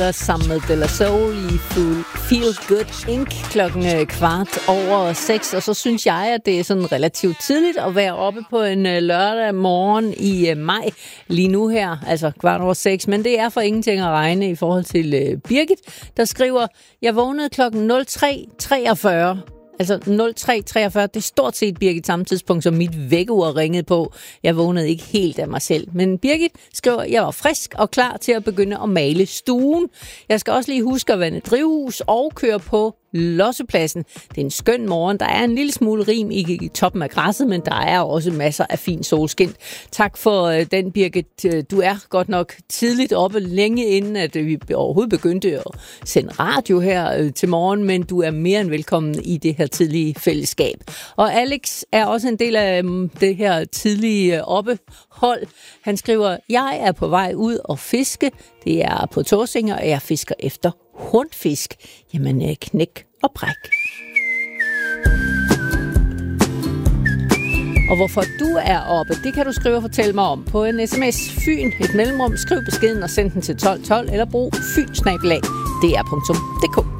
sammen med De La Soul i Feel Good Inc. klokken 6:15. Og så synes jeg, at det er sådan relativt tidligt at være oppe på en lørdag morgen i maj lige nu her, altså 6:15. Men det er for ingenting at regne i forhold til Birgit, der skriver, jeg vågnede klokken 03:43. Altså 03:43, det er stort set Birgit samme tidspunkt, som mit vækkeur ringede på. Jeg vågnede ikke helt af mig selv. Men Birgit skriver, jeg var frisk og klar til at begynde at male stuen. Jeg skal også lige huske at vande drivhus og køre på lossepladsen. Det er en skøn morgen. Der er en lille smule rim i toppen af græsset, men der er også masser af fin solskin. Tak for den, Birgit. Du er godt nok tidligt oppe, længe inden at vi overhovedet begyndte at sende radio her til morgen, men du er mere end velkommen i det her tidlige fællesskab. Og Alex er også en del af det her tidlige oppehold. Han skriver, jeg er på vej ud og fiske. Det er på Tåsinge, og jeg fisker efter hornfisk. Jamen, knæk og bræk. Og hvorfor du er oppe, det kan du skrive og fortælle mig om på en sms. Fyn, et mellemrum, skriv beskeden og send den til 1212, eller brug fyn@dr.dk.